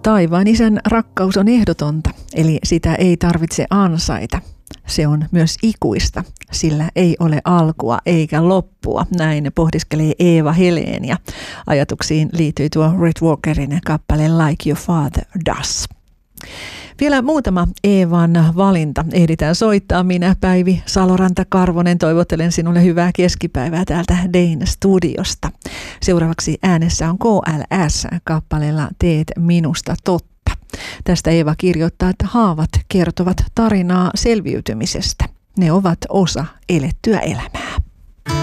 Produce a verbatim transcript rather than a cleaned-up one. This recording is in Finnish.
Taivaan isän rakkaus on ehdotonta, eli sitä ei tarvitse ansaita. Se on myös ikuista, sillä ei ole alkua eikä loppua. Näin pohdiskelee Eeva Helén ja ajatuksiin liittyy tuo Red Walkerin kappale Like Your Father Does. Vielä muutama Eevan valinta. Ehditään soittaa. Minä, Päivi Saloranta-Karvonen, toivottelen sinulle hyvää keskipäivää täältä Dane Studiosta. Seuraavaksi äänessä on K L S kappaleella Teet minusta totta. Tästä Eeva kirjoittaa, että haavat kertovat tarinaa selviytymisestä. Ne ovat osa elettyä elämää.